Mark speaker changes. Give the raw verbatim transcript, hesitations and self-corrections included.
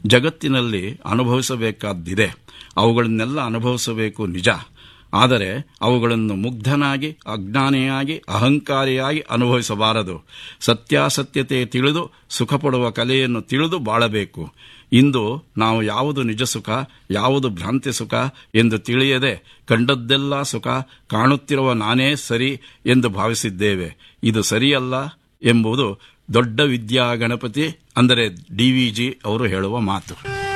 Speaker 1: ಜಗತ್ತಿನಲ್ಲಿ ಅನುಭವಿಸಬೇಕಾದ್ದಿದೆ. ಅವುಗಳನ್ನೆಲ್ಲ ಅನುಭವಿಸಬೇಕು ನಿಜ. ಆದರೆ ಅವುಗಳನ್ನು ಮುಗ್ಧನಾಗಿ, ಅಜ್ಞಾನಿಯಾಗಿ, ಅಹಂಕಾರಿಯಾಗಿ ಅನುಭವಿಸಬಾರದು. ಸತ್ಯಾಸತ್ಯತೆ ತಿಳಿದು ಸುಖಪಡುವ ಕಲೆಯನ್ನು ತಿಳಿದು ಬಾಳಬೇಕು. ಇಂದು ನಾವು ಯಾವುದು ನಿಜ ಸುಖ, ಯಾವುದು ಭ್ರಾಂತಿ ಸುಖ ಎಂದು ತಿಳಿಯದೆ ಕಂಡದ್ದೆಲ್ಲ ಸುಖ, ಕಾಣುತ್ತಿರುವ ನಾನೇ ಸರಿ ಎಂದು ಭಾವಿಸಿದ್ದೇವೆ. ಇದು ಸರಿಯಲ್ಲ ಎಂಬುದು ದೊಡ್ಡ ವಿದ್ಯಾ ಗಣಪತಿ ಅಂದರೆ ಡಿ ವಿ ಜಿ ಅವರು ಹೇಳುವ ಮಾತು.